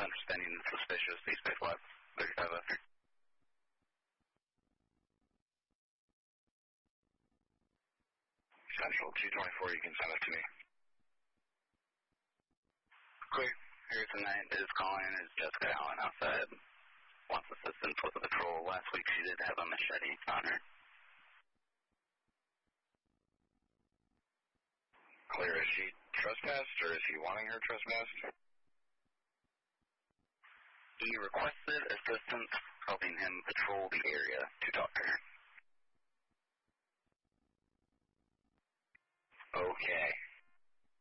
understanding the suspicious East West 35 after. Central 224, you can send it to me. Clear. Harrison Knight is calling. Is Jessica Allen outside? Wants assistance with the patrol. Last week she did have a machete on her. Clear. Is she trespassed or is he wanting her trespassed? He requested assistance helping him patrol the area to talk to her. Okay.